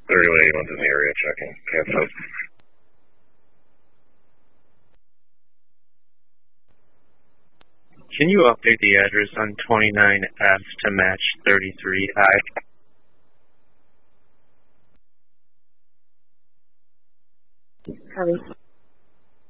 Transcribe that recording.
there really anyone's in the area checking campsite? Can you update the address on 29F to match 33I? Harvey.